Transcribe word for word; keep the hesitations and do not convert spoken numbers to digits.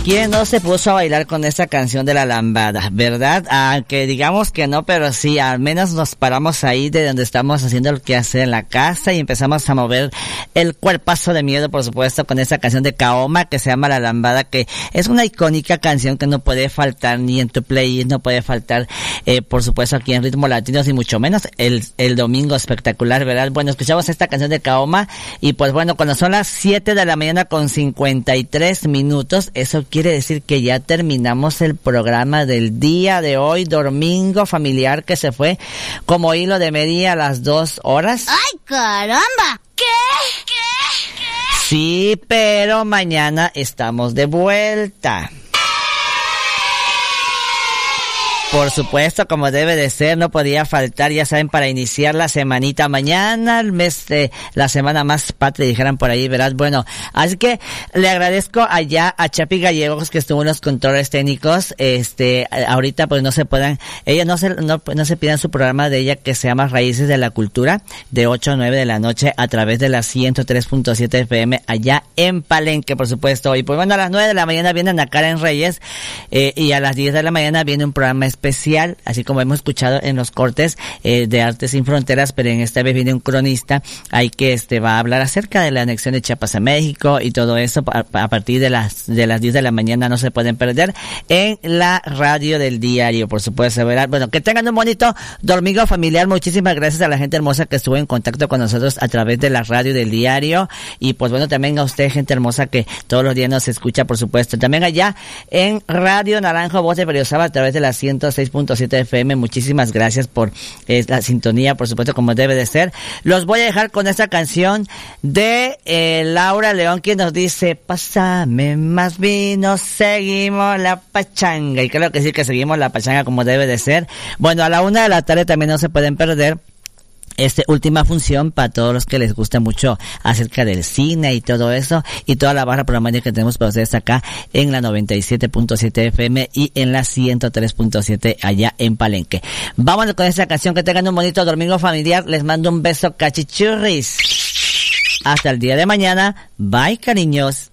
¿Quién no se puso a bailar con esta canción de la lambada, verdad? Aunque digamos que no, pero sí, al menos nos paramos ahí de donde estamos haciendo el quehacer en la casa y empezamos a mover el cuerpazo de miedo, por supuesto, con esta canción de Kaoma que se llama La Lambada, que es una icónica canción que no puede faltar ni en tu playlist, no puede faltar, eh, por supuesto, aquí en Ritmo Latinos y mucho menos el, el domingo espectacular, ¿verdad? Bueno, escuchamos esta canción de Kaoma y pues bueno, cuando son las siete de la mañana con cincuenta y tres minutos, eso quiere decir que ya terminamos el programa del día de hoy, domingo familiar, que se fue como hilo de media a las dos horas. ¡Ay, caramba! ¿Qué? ¿Qué? ¿Qué? Sí, pero mañana estamos de vuelta. Por supuesto, como debe de ser, no podía faltar, ya saben, para iniciar la semanita mañana, el mes de la semana más patria, dijeran por ahí, ¿verdad? Bueno, así que le agradezco allá a Chapi Gallegos, que estuvo en los controles técnicos. Este, ahorita pues no se puedan, ella no se, no, no se pidan su programa de ella que se llama Raíces de la Cultura, de ocho a nueve de la noche a través de la ciento tres punto siete F M allá en Palenque, por supuesto. Y pues bueno, a las nueve de la mañana viene Ana Karen Reyes, eh, y a las diez de la mañana viene un programa especial especial, así como hemos escuchado en los cortes eh, de Arte Sin Fronteras, pero en esta vez viene un cronista ahí que este va a hablar acerca de la anexión de Chiapas a México y todo eso a, a partir de las de las diez de la mañana. No se pueden perder en la radio del diario, por supuesto, ¿verdad? Bueno, que tengan un bonito domingo familiar. Muchísimas gracias a la gente hermosa que estuvo en contacto con nosotros a través de la radio del diario y pues bueno, también a usted, gente hermosa que todos los días nos escucha, por supuesto. También allá en Radio Naranjo, Voz de Berriozábal a través de la ciento seis punto siete F M. Muchísimas gracias por eh, la sintonía, por supuesto, como debe de ser. Los voy a dejar con esta canción de eh, Laura León, quien nos dice: pásame más vino, seguimos la pachanga. Y creo que sí, que seguimos la pachanga como debe de ser. Bueno, a la una de la tarde también no se pueden perder Este última función para todos los que les gusta mucho acerca del cine y todo eso, y toda la barra programática que tenemos para ustedes acá en la noventa y siete punto siete F M y en la ciento tres punto siete allá en Palenque. Vámonos con esta canción. Que tengan un bonito domingo familiar. Les mando un beso, cachichurris. Hasta el día de mañana. Bye, cariños.